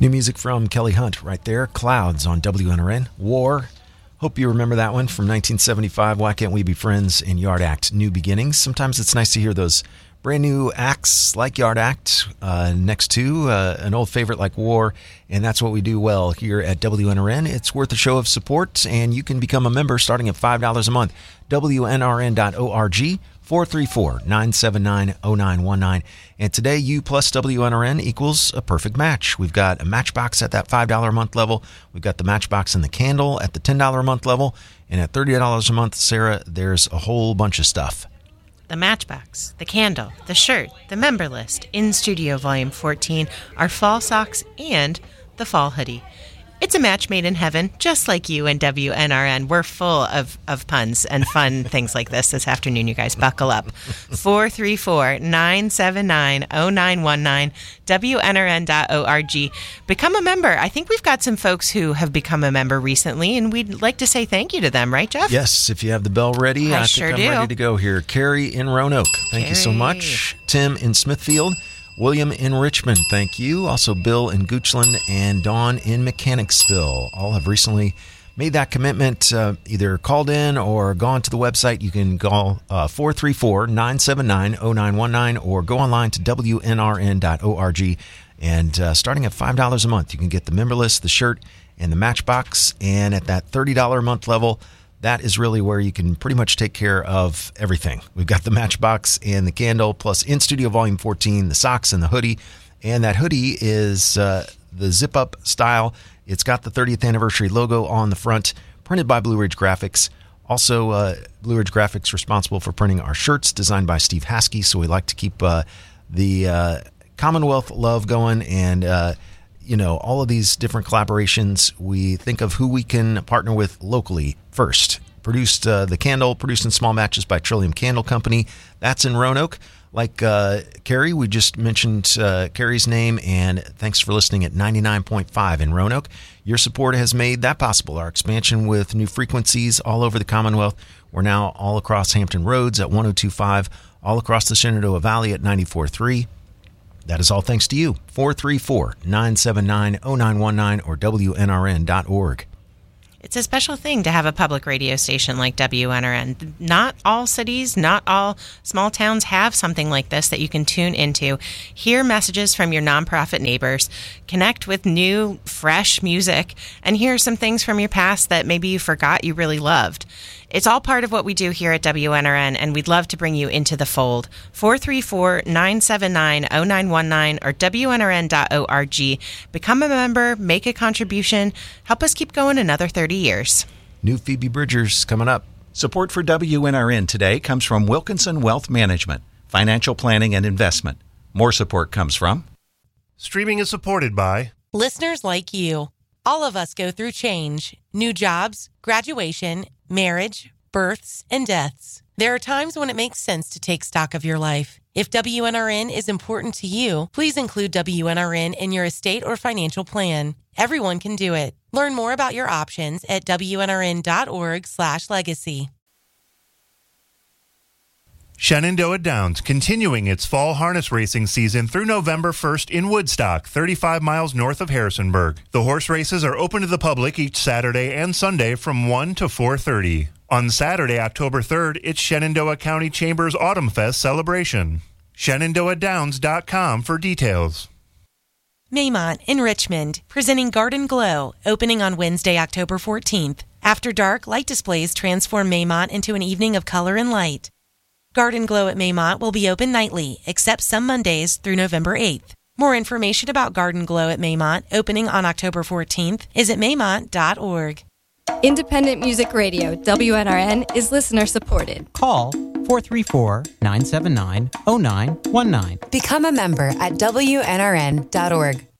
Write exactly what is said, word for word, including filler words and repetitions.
New music from Kelly Hunt right there. Clouds on W N R N. War. Hope you remember that one from nineteen seventy-five. Why Can't We Be Friends? And Yard Act, New Beginnings. Sometimes it's nice to hear those brand new acts like Yard Act uh, next to uh, an old favorite like War. And that's what we do well here at W N R N. It's worth a show of support, and you can become a member starting at five dollars a month. W N R N dot org. four three four, nine seven nine, zero nine one nine. And today, you plus W N R N equals a perfect match. We've got a Matchbox at that five dollars a month level. We've got the Matchbox and the candle at the ten dollars a month level. And at thirty dollars a month, Sarah, there's a whole bunch of stuff. The Matchbox, the candle, the shirt, the member list, In Studio Volume fourteen, our fall socks, and the fall hoodie. It's a match made in heaven, just like you and W N R N. We're full of, of puns and fun things like this this afternoon, you guys. Buckle up. four three four, nine seven nine, zero nine one nine, W N R N dot org. Become a member. I think we've got some folks who have become a member recently, and we'd like to say thank you to them, right, Jeff? Yes, if you have the bell ready, I, I sure think I'm do. ready to go here. Carrie in Roanoke, thank Carrie. you so much. Tim in Smithfield. William in Richmond, thank you. Also Bill in Goochland and Dawn in Mechanicsville. All have recently made that commitment, uh, either called in or gone to the website. You can call uh, four three four, nine seven nine, zero nine one nine or go online to W N R N dot org. And uh, starting at five dollars a month, you can get the member list, the shirt, and the Matchbox. And at that thirty dollars a month level, that is really where you can pretty much take care of everything. We've got the Matchbox and the candle, plus In Studio Volume fourteen, the socks and the hoodie. And that hoodie is uh, the zip-up style. It's got the thirtieth anniversary logo on the front, printed by Blue Ridge Graphics. Also, uh, Blue Ridge Graphics responsible for printing our shirts, designed by Steve Haskey. So we like to keep uh, the uh, Commonwealth love going, and uh, you know, all of these different collaborations, we think of who we can partner with locally first. Produced uh, the candle, produced in small batches by Trillium Candle Company. That's in Roanoke. Like uh, Carrie, we just mentioned uh, Carrie's name, and thanks for listening at ninety-nine point five in Roanoke. Your support has made that possible. Our expansion with new frequencies all over the Commonwealth. We're now all across Hampton Roads at one oh two point five, all across the Shenandoah Valley at ninety-four point three. That is all thanks to you. four three four, nine seven nine, zero nine one nine or W N R N dot org. It's a special thing to have a public radio station like W N R N. Not all cities, not all small towns have something like this that you can tune into, hear messages from your nonprofit neighbors, connect with new, fresh music, and hear some things from your past that maybe you forgot you really loved. It's all part of what we do here at W N R N, and we'd love to bring you into the fold. four three four, nine seven nine, zero nine one nine or W N R N dot org. Become a member, make a contribution, help us keep going another thirty years. New Phoebe Bridgers coming up. Support for W N R N today comes from Wilkinson Wealth Management, financial planning and investment. More support comes from... Streaming is supported by... listeners like you. All of us go through change, new jobs, graduation, marriage, births, and deaths. There are times when it makes sense to take stock of your life. If W N R N is important to you, please include W N R N in your estate or financial plan. Everyone can do it. Learn more about your options at W N R N dot org slash legacy. Shenandoah Downs continuing its fall harness racing season through November first in Woodstock, thirty-five miles north of Harrisonburg. The horse races are open to the public each Saturday and Sunday from one to four thirty. On Saturday, October third, it's Shenandoah County Chamber's Autumn Fest celebration. Shenandoah Downs dot com for details. Maymont in Richmond, presenting Garden Glow, opening on Wednesday, October fourteenth. After dark, light displays transform Maymont into an evening of color and light. Garden Glow at Maymont will be open nightly, except some Mondays through November eighth. More information about Garden Glow at Maymont, opening on October fourteenth, is at maymont dot org. Independent Music Radio, W N R N, is listener supported. Call four three four, nine seven nine, zero nine one nine. Become a member at W N R N dot org.